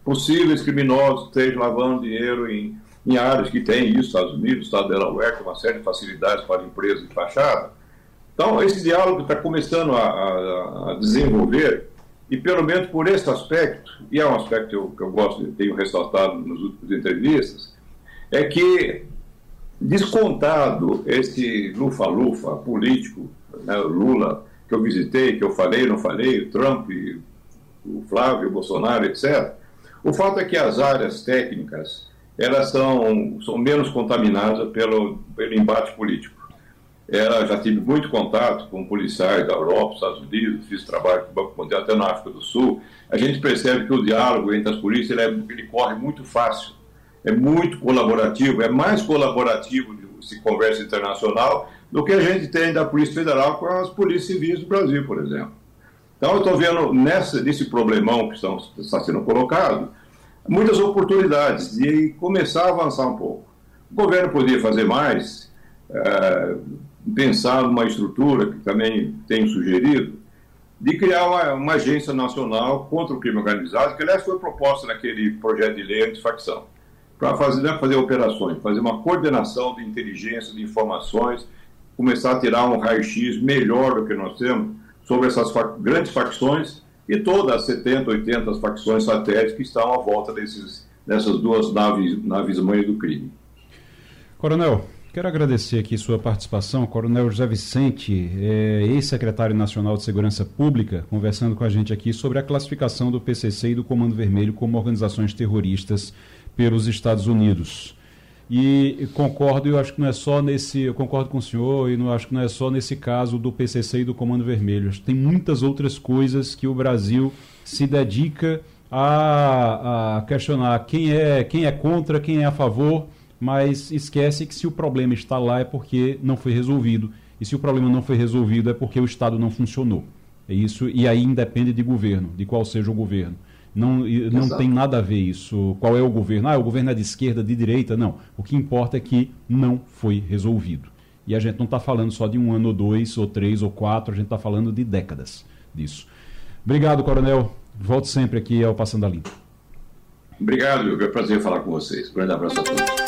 possíveis criminosos estejam lavando dinheiro em áreas que tem isso, Estados Unidos, Estado de Delaware, tem uma série de facilidades para empresas de fachada. Então, esse diálogo está começando a desenvolver, e pelo menos por esse aspecto, e é um aspecto que eu gosto, tenho ressaltado nas últimas entrevistas, é que, descontado esse lufa-lufa político, né, o Lula, que eu visitei, que eu falei, não falei, o Trump, o Flávio, o Bolsonaro, etc., o fato é que as áreas técnicas, elas são menos contaminadas pelo embate político. Já tive muito contato com policiais da Europa, Estados Unidos, fiz trabalho com o Banco Mundial, até na África do Sul. A gente percebe que o diálogo entre as polícias ele corre muito fácil, é muito colaborativo, é mais colaborativo se conversa internacional do que a gente tem da Polícia Federal com as polícias civis do Brasil, por exemplo. Então, eu estou vendo nesse problemão que está sendo colocado muitas oportunidades de começar a avançar um pouco. O governo poderia fazer mais, pensar numa estrutura que também tenho sugerido, de criar uma agência nacional contra o crime organizado, que aliás foi proposta naquele projeto de lei anti-facção, para fazer operações, fazer uma coordenação de inteligência, de informações, começar a tirar um raio-x melhor do que nós temos sobre essas grandes facções e todas as 70, 80 facções satélites que estão à volta dessas duas naves-mães do crime. Coronel, quero agradecer aqui sua participação. Coronel José Vicente, ex-secretário nacional de Segurança Pública, conversando com a gente aqui sobre a classificação do PCC e do Comando Vermelho como organizações terroristas pelos Estados Unidos. E concordo, eu acho que não é só eu concordo com o senhor, e acho que não é só nesse caso do PCC e do Comando Vermelho. Acho que tem muitas outras coisas que o Brasil se dedica a questionar quem é contra, quem é a favor, mas esquece que se o problema está lá é porque não foi resolvido. E se o problema não foi resolvido é porque o Estado não funcionou. É isso, e aí independe de governo, de qual seja o governo. Não tem nada a ver isso. Qual é o governo? O governo é de esquerda, de direita? Não. O que importa é que não foi resolvido. E a gente não está falando só de 1 ano, ou 2, ou 3, ou 4, a gente está falando de décadas disso. Obrigado, Coronel. Volte sempre aqui ao Passando a Limpo. Obrigado, é um prazer falar com vocês. Grande abraço a todos.